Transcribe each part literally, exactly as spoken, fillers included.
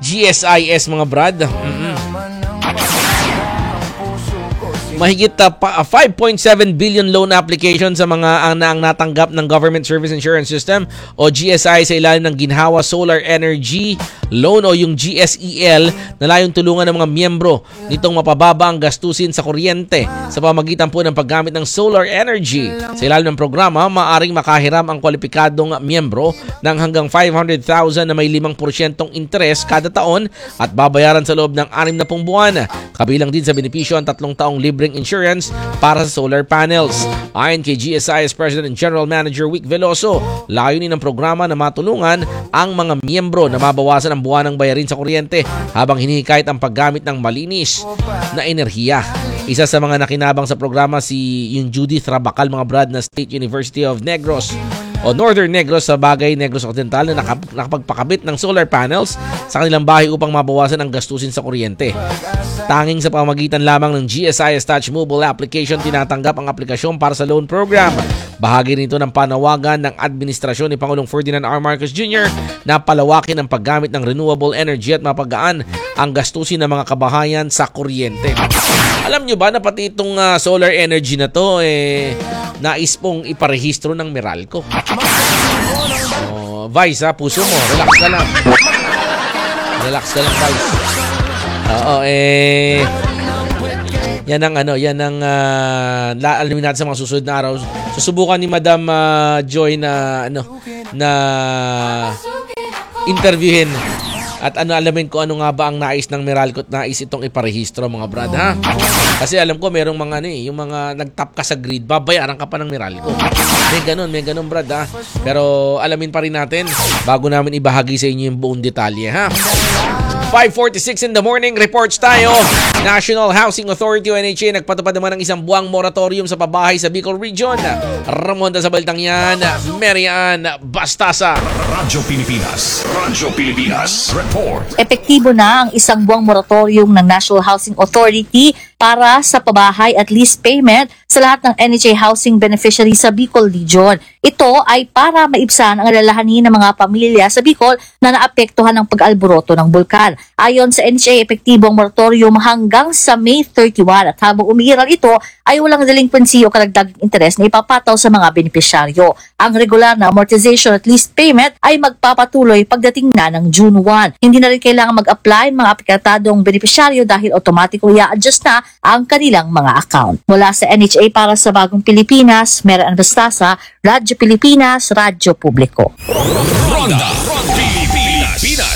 G S I S mga brad. Mm-hmm. Mahigit uh, pa, uh, five point seven billion loan application sa mga ang, ang natanggap ng Government Service Insurance System o G S I sa ilalim ng Ginhawa Solar Energy Loan o yung G S E L na layong tulungan ng mga miyembro nitong mapababa ang gastusin sa kuryente sa pamagitan po ng paggamit ng solar energy. Sa ilalim ng programa, maaring makahiram ang kwalipikadong miyembro ng hanggang five hundred thousand na may limang porsyentong interes kada taon at babayaran sa loob ng anim na pung buwan. Kabilang din sa benepisyo ang tatlong taong libreng insurance para sa solar panels. Ayon kay G S I S President and General Manager Wick Veloso, layunin ng programa na matulungan ang mga miyembro na mabawasan ang buwanang bayarin sa kuryente habang hinihikayat ang paggamit ng malinis na enerhiya. Isa sa mga nakinabang sa programa si yung Judith Rabakal mga brad na State University of Negros o Northern Negros sa Bagay, Negros Occidental na nakapagpakabit ng solar panels sa kanilang bahay upang mabawasan ang gastusin sa kuryente. Tanging sa pamamagitan lamang ng G S I S Touch Mobile Application tinatanggap ang aplikasyon para sa loan program. Bahagi nito ng panawagan ng administrasyon ni Pangulong Ferdinand R. Marcos Junior na palawakin ang paggamit ng renewable energy at mapagaan ang gastusin ng mga kabahayan sa kuryente. Alam nyo ba na pati itong uh, solar energy na to eh, nais pong iparehistro ng Meralco. Oh, Vice ha, puso mo, relax ka lang. Relax ka lang, Vice. Oo, eh yan ang ano, yan ang uh, alamin natin sa mga susunod na araw. Susubukan ni Madam uh, Joy na ano na interviewin at ano alamin ko ano nga ba ang nais ng Meralco at nais itong iparehistro mga brad ha. Kasi alam ko merong mga ano eh, yung mga nagtap ka sa grid, babayaran ka pa ng Meralco. May ganun, may ganun brad ha. Pero alamin pa rin natin bago namin ibahagi sa inyo yung buong detalye ha. five forty-six in the morning, reports tayo. National Housing Authority o N H A nagpatupad naman ng isang buwang moratorium sa pabahay sa Bicol Region. Ramonda sa balitang yan, Marian Bastasa. Radyo Pilipinas. Radyo Pilipinas. Report. Epektibo na ang isang buwang moratorium ng National Housing Authority para sa pabahay at lease payment sa lahat ng N H A housing beneficiary sa Bicol Region. Ito ay para maibsan ang alalahanin ng mga pamilya sa Bicol na naapektuhan ng pag-alboroto ng bulkan. Ayon sa N H A, epektibo ang moratorium hanggang sa May thirty-one at habang umiiral ito ay walang delinquency o karagdagang interes na ipapataw sa mga benepisyaryo. Ang regular na amortization at lease payment ay magpapatuloy pagdating na ng June first. Hindi na rin kailangan mag-apply mga aplikatadong benepisyaryo dahil automatic i-adjust na ang kanilang mga account. Mula sa N H A para sa Bagong Pilipinas, Marian Bastasa, Radyo Pilipinas, Radyo Publiko. Ronda Pilipinas.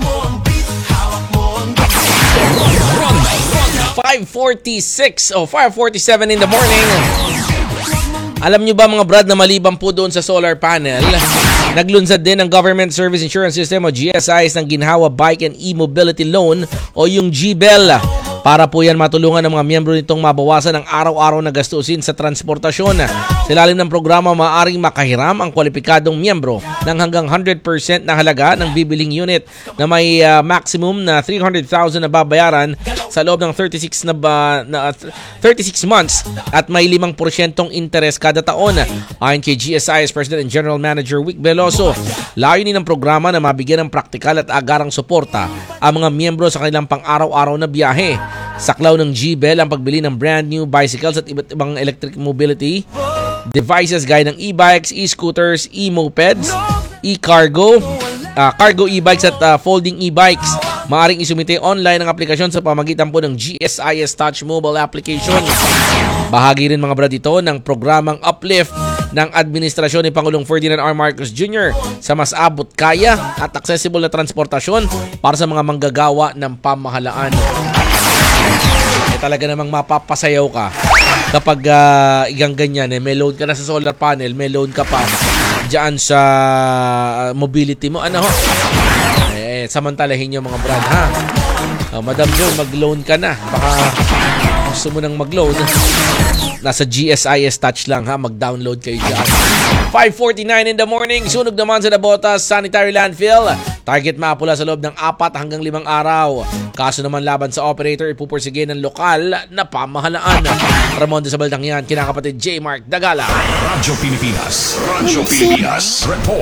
five forty-six o oh, five forty-seven in the morning. Alam nyo ba mga brad na maliban po doon sa solar panel, naglunsad din ang Government Service Insurance System o G S I S ng Ginhawa Bike and E-Mobility Loan o yung G B E L. Para po yan matulungan ng mga miyembro nitong mabawasan ang araw-araw na gastusin sa transportasyon. Sa ilalim ng programa, maaaring makahiram ang kwalipikadong miyembro ng hanggang one hundred percent na halaga ng bibiling unit na may uh, maximum na three hundred thousand na babayaran sa loob ng thirty-six na, ba, na uh, thirty-six months at may limang porsyentong interes kada taon. Ayon kay G S I S President and General Manager Wick Veloso, layunin ng programa na mabigyan ng praktikal at agarang suporta ang mga miyembro sa kanilang pang-araw-araw na biyahe. Saklaw ng G B E L ang pagbili ng brand new bicycles at iba't ibang electric mobility devices gaya ng e-bikes, e-scooters, e-mopeds, e-cargo, uh, cargo e-bikes at uh, folding e-bikes. Maaring isumite online ang aplikasyon sa pamagitan po ng G S I S Touch Mobile Application. Bahagi rin mga brad ito ng programang Uplift ng administrasyon ni Pangulong Ferdinand R. Marcos Junior sa mas abot kaya at accessible na transportasyon para sa mga manggagawa ng pamahalaan. Eh, talaga namang mapapasayaw ka kapag uh, igang ganyan, eh, may load ka na sa solar panel, may load ka pa dyan sa uh, mobility mo. Ano ho? Eh, samantalahin nyo mga brad, ha? Uh, Madam John, mag-loan ka na. Baka gusto mo nang mag-loan. Nasa G S I S Touch lang, ha? Mag-download kayo dyan. five forty-nine in the morning, sunog naman sa Nabotas Sanitary Landfill. Target mapula sa loob ng apat hanggang limang araw. Kaso naman laban sa operator, ipupursige ng lokal na pamahalaan. Ramonda sa balitang yan, kinakapatid J. Mark Dagala. Radyo Pilipinas. Radyo Pilipinas. Report.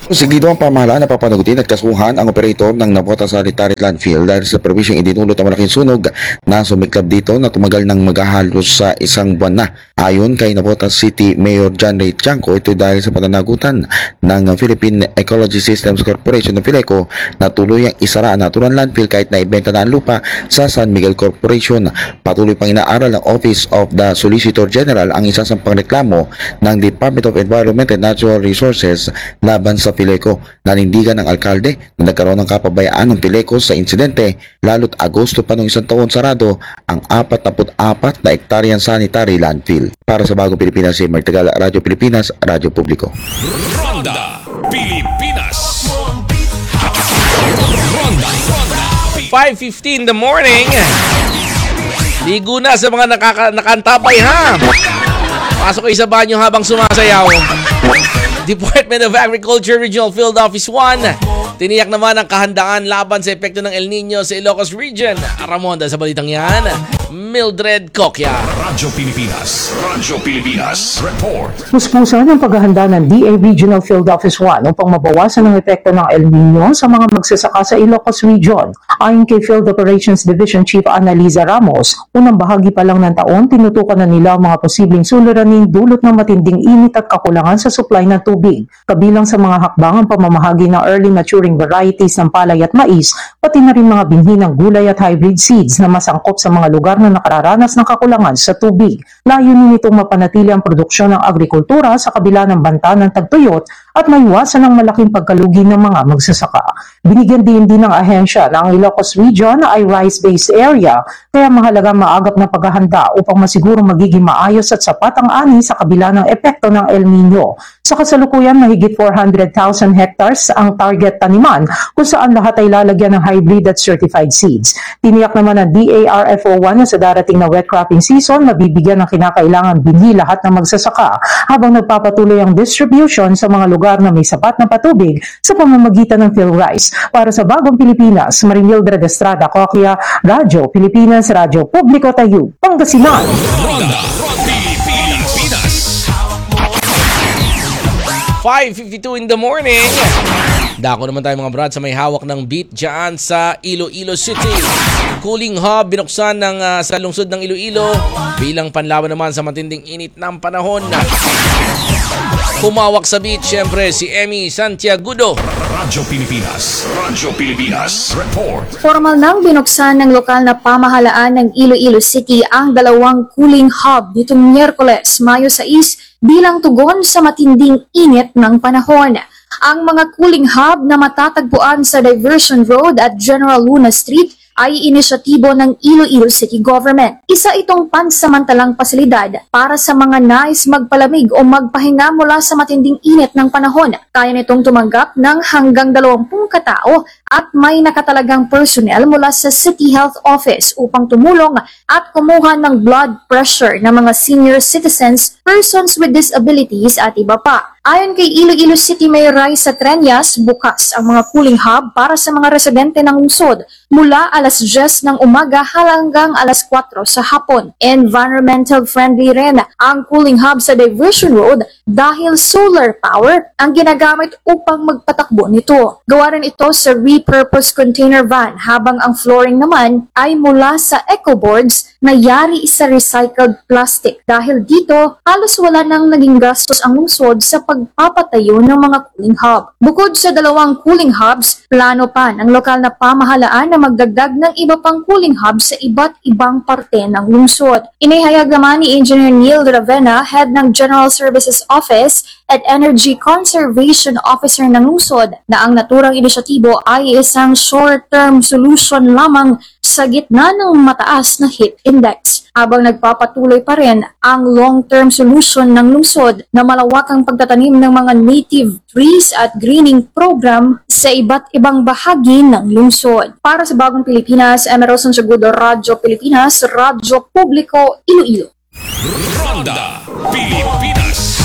Sigido ang pamahalaan na papanagutin at kasuhan ang operator ng Navota Sanitary Landfill dahil sa permisyong idinulot ang malaking sunog na sumiklab dito na tumagal ng maghahalos sa isang buwan na. Ayon kay Navota City Mayor John Ray Tiangco, ito dahil sa pananagutan ng Philippine Ecology Systems Corporation ng Fileco na tuloy ang isara ang naturang landfill kahit na ibenta na ang lupa sa San Miguel Corporation. Patuloy pang inaaral ng Office of the Solicitor General ang isasampang reklamo ng Department of Environment and Natural Resources laban sa Fileco. Nanindigan ng alkalde na nagkaroon ng kapabayaan ng Fileco sa insidente lalo't Agosto pa noong isang taon sarado ang apat na apat na hektaryang sanitary landfill. Para sa Bagong Pilipinas, si Martagal, Radyo Pilipinas, Radyo Publiko. Ronda Pilipinas. Ronda Ronda five fifteen in the morning. Ligo na sa mga nakaka nakantabay ha. Pasok kayo sa banyo habang sumasayaw. Department of Agriculture Regional Field Office one tiniyak naman ang kahandaan laban sa epekto ng El Nino sa Ilocos Region. Ramonda sa balitang yan, Mildred Kokya. Radyo Pilipinas. Radyo Pilipinas. Report. Puspusan ang paghahanda ng D A Regional Field Office one upang mabawasan ang epekto ng El Nino sa mga magsasaka sa Ilocos Region. Ayon kay Field Operations Division Chief Annaliza Ramos, unang bahagi pa lang ng taon, tinutukan na nila ang mga posibleng suliraning dulot ng matinding init at kakulangan sa supply ng tubig. Kabilang sa mga hakbang ang pamamahagi ng early maturing varieties ng palay at mais, pati na rin mga binhi ng gulay at hybrid seeds na masangkop sa mga lugar na nakararanas ng kakulangan sa tubig. Layunin nitong mapanatili ang produksyon ng agrikultura sa kabila ng banta ng tagtuyot at maiwasan ang malaking pagkalugi ng mga magsasaka. Binigyan din din ng ahensya na ang Ilocos Region ay rice-based area, kaya mahalaga maagap na paghahanda upang masiguro magiging maayos at sapat ang ani sa kabila ng epekto ng El Nino. Sa kasalukuyan, mahigit four hundred thousand hectares ang target taniman kung saan lahat ay lalagyan ng hybrid at certified seeds. Tiniyak naman ng D A R F O one na sa darating na wet cropping season, mabibigyan ng kinakailangan binhi lahat ng magsasaka habang nagpapatuloy ang distribution sa mga lugar na may sapat na patubig sa pamamagitan ng PhilRice. Para sa Bagong Pilipinas, Marimildred Estrada Kokya, Radyo Pilipinas, Radyo Publiko Tayo, Pangasinan. Ronda Pilipinas. five fifty-two in the morning. Dako naman tayo mga brad sa may hawak ng beat dyan sa Iloilo City. Cooling hub binuksan ng, uh, sa lungsod ng Iloilo bilang panlaban naman sa matinding init ng panahon. Kumawak sa beat, syempre, si Emmy Santiagudo. Radyo Pilipinas. Radyo Pilipinas. Report. Formal nang binuksan ng lokal na pamahalaan ng Iloilo City ang dalawang cooling hub nitong Miyerkules, Mayo sais, bilang tugon sa matinding init ng panahon. Ang mga cooling hub na matatagpuan sa Diversion Road at General Luna Street ay inisyatibo ng Iloilo City Government. Isa itong pansamantalang pasilidad para sa mga nais magpalamig o magpahinga mula sa matinding init ng panahon. Kaya nitong tumanggap ng hanggang dalawampung katao at may nakatalagang personnel mula sa City Health Office upang tumulong at kumuha ng blood pressure ng mga senior citizens, persons with disabilities at iba pa. Ayon kay Iloilo City Mayor Raisa Trenyas, bukas ang mga cooling hub para sa mga residente ng lungsod mula alas diyes ng umaga hanggang alas kwatro sa hapon. Environmental friendly rin ang cooling hub sa Diversion Road dahil solar power ang ginagamit upang magpatakbo nito. Gawa rin ito sa repurposed container van habang ang flooring naman ay mula sa ecoboards na yari sa recycled plastic. Dahil dito, halos wala nang naging gastos ang lungsod sa pagpapatayo ng mga cooling hub. Bukod sa dalawang cooling hubs, plano pa ng lokal na pamahalaan na magdagdag ng iba pang cooling hubs sa iba't ibang parte ng lungsod. Inihayag naman ni Engineer Neil Ravena, Head ng General Services Office at Energy Conservation Officer ng lungsod, na ang naturang inisyatibo ay isang short-term solution lamang sa gitna ng mataas na heat index, habang nagpapatuloy pa rin ang long-term solution ng lungsod na malawakang pagtatanim ng mga native trees at greening program sa iba't ibang bahagi ng lungsod. Para sa Bagong Pilipinas, Emerson Segudo, Radyo Pilipinas, Radyo Publiko, Iloilo. Ronda Pilipinas.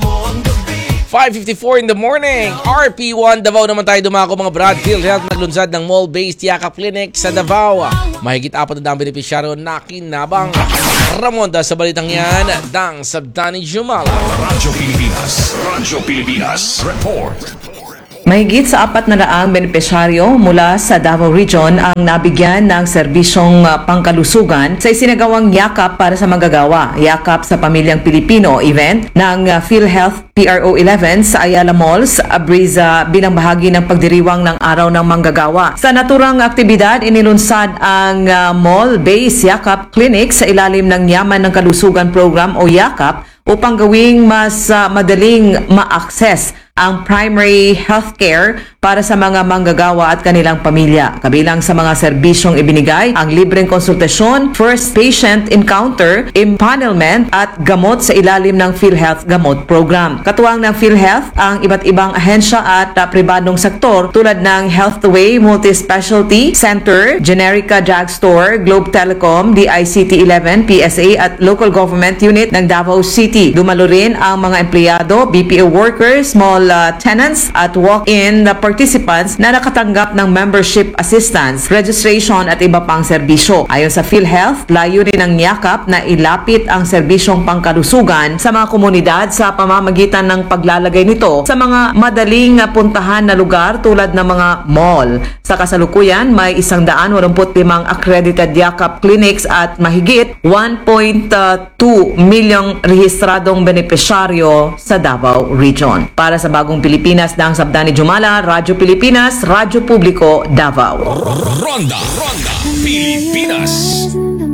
five fifty-four in the morning. R P one Davao naman tayo dumako mga brad. PhilHealth naglunsad ng mall-based Yakap Clinic sa Davao. Mahigit apat na daang benepisyaryo na kinabang. Ramonda sa balitang yan, Dang Sabdani Jumala. Radyo Pilipinas. Radyo Pilipinas. Report. Mahigit sa apat na raang benepisyaryo mula sa Davao Region ang nabigyan ng serbisyong uh, pangkalusugan sa isinagawang Yakap para sa Manggagawa, Yakap sa Pamilyang Pilipino event ng uh, PhilHealth P R O eleven sa Ayala Malls, Abriza bilang bahagi ng pagdiriwang ng Araw ng Manggagawa. Sa naturang aktibidad, inilunsad ang uh, mall-based Yakap Clinic sa ilalim ng Yaman ng Kalusugan Program o Yakap upang gawing mas uh, madaling ma-access ang primary healthcare para sa mga manggagawa at kanilang pamilya. Kabilang sa mga serbisyong ibinigay ang libreng konsultasyon, first patient encounter, empanelment at gamot sa ilalim ng PhilHealth Gamot Program. Katuwang ng PhilHealth ang iba't ibang ahensya at uh, pribadong sektor tulad ng Healthway Multi-Specialty Center, Generica Drugstore, Globe Telecom, D I C T eleven, P S A at Local Government Unit ng Davao City. Dumalo rin ang mga empleyado, B P O workers, small uh, tenants at walk-in uh, participants na nakatanggap ng membership assistance, registration at iba pang serbisyo. Ayon sa PhilHealth, layunin ng Yakap na ilapit ang serbisyong pangkalusugan sa mga komunidad sa pamamagitan ng paglalagay nito sa mga madaling uh, puntahan na lugar tulad ng mga mall. Sa kasalukuyan, may isang daan walumput limang accredited Yakap clinics at mahigit one point two milyong rehistradong benepisyaryo sa Davao Region. Para sa Bagong Pilipinas, Dang Sabdani Jumala, Radyo Pilipinas, Radyo Publiko, Davao. Ronda, Ronda, Pilipinas.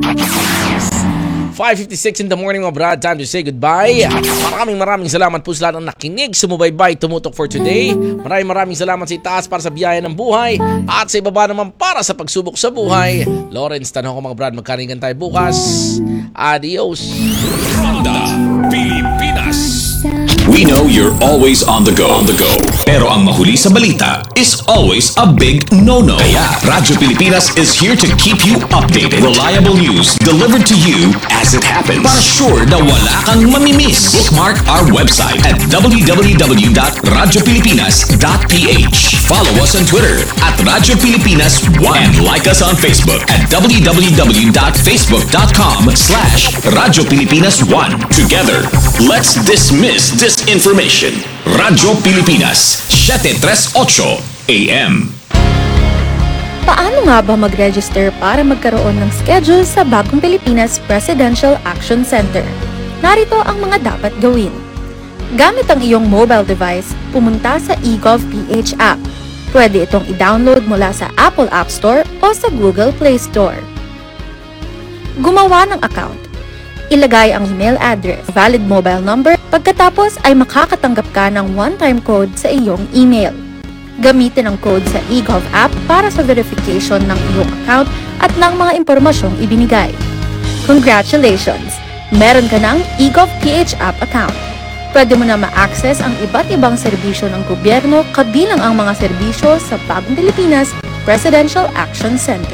five fifty-six in the morning mga brad, time to say goodbye. Maraming maraming salamat po sa lahat ng nakinig, sumubaybay, tumutok for today. Maraming maraming salamat sa itaas para sa biyaya ng buhay at sa ibaba naman para sa pagsubok sa buhay. Lawrence, tanong ko mga brad, magkaringan tayo bukas. Adios. Ronda, Pilipinas. We know you're always on the go. On the go. Pero ang mahuli sa balita is always a big no-no. Kaya Radyo Pilipinas is here to keep you updated. Reliable news delivered to you as it happens. Para sure na wala kang mamimiss. Bookmark our website at w w w dot radyo pilipinas dot p h. Follow us on Twitter at Radyo Pilipinas one and like us on Facebook at w w w dot facebook dot com slash Radyo Pilipinas one. Together, let's dismiss disinformation. Radyo Pilipinas, seven thirty-eight A M. Paano nga ba mag-register para magkaroon ng schedule sa Bagong Pilipinas Presidential Action Center? Narito ang mga dapat gawin. Gamit ang iyong mobile device, pumunta sa eGovPH app. Pwede itong i-download mula sa Apple App Store o sa Google Play Store. Gumawa ng account. Ilagay ang email address, valid mobile number, pagkatapos ay makakatanggap ka ng one-time code sa iyong email. Gamitin ang code sa eGov app para sa verification ng iyong account at ng mga impormasyong ibinigay. Congratulations! Meron ka ng eGovPH app account. Pwede mo na ma-access ang iba't ibang serbisyo ng gobyerno kabilang ang mga serbisyo sa Bagong Pilipinas Presidential Action Center.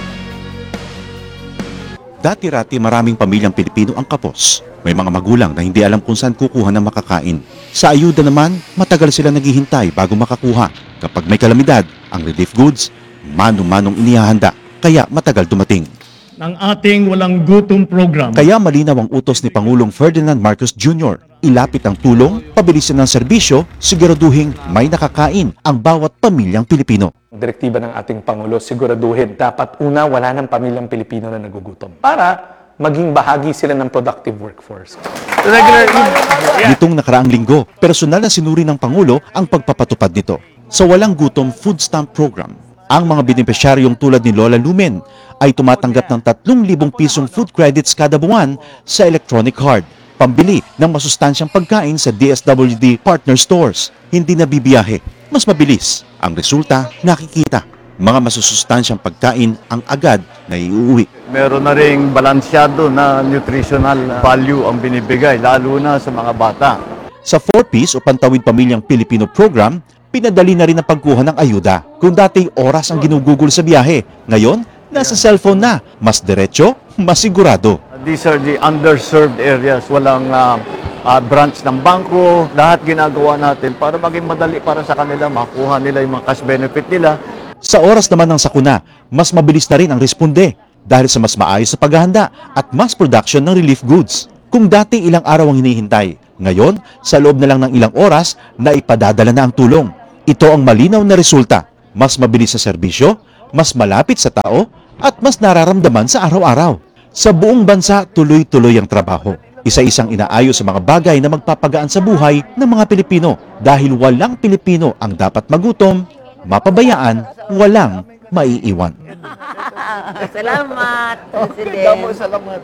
Dati-rati maraming pamilyang Pilipino ang kapos. May mga magulang na hindi alam kung saan kukuha ng makakain. Sa ayuda naman, matagal sila naghihintay bago makakuha. Kapag may kalamidad, ang relief goods, manong-manong inihahanda, kaya matagal dumating. Ng ating walang gutom program. Kaya malinaw ang utos ni Pangulong Ferdinand Marcos Junior Ilapit ang tulong, pabilisin ng serbisyo, siguraduhin may nakakain ang bawat pamilyang Pilipino. Direktiba ng ating Pangulo, siguraduhin dapat una wala ng pamilyang Pilipino na nagugutom para maging bahagi sila ng productive workforce. Nitong nakaraang linggo, personal na sinuri ng Pangulo ang pagpapatupad nito. Sa Walang Gutom Food Stamp Program, ang mga benepisyaryong tulad ni Lola Lumen ay tumatanggap ng tatlong libong pisong food credits kada buwan sa electronic card, pambili ng masustansyang pagkain sa D S W D partner stores. Hindi na bibiyahe, mas mabilis. Ang resulta, nakikita. Mga masusustansyang pagkain ang agad na iuwi. Meron na ring balansyado na nutritional value ang binibigay, lalo na sa mga bata. Sa four piece o Pantawid Pamilyang Pilipino program, pinadali na rin ang pagkuha ng ayuda. Kung dati oras ang ginugugol sa biyahe, ngayon, nasa cellphone na. Mas diretso, mas sigurado. These are the underserved areas. Walang uh, uh, branch ng bangko. Lahat ginagawa natin para maging madali para sa kanila, makuha nila yung mga cash benefit nila. Sa oras naman ng sakuna, mas mabilis na rin ang responde dahil sa mas maayos sa paghahanda at mass production ng relief goods. Kung dati ilang araw ang hinihintay, ngayon, sa loob na lang ng ilang oras, na ipadadala na ang tulong. Ito ang malinaw na resulta. Mas mabilis sa serbisyo, mas malapit sa tao, at mas nararamdaman sa araw-araw. Sa buong bansa, tuloy-tuloy ang trabaho. Isa-isang inaayos sa mga bagay na magpapagaan sa buhay ng mga Pilipino dahil walang Pilipino ang dapat magutom, mapabayaan, walang maiiwan. Salamat, President. Salamat.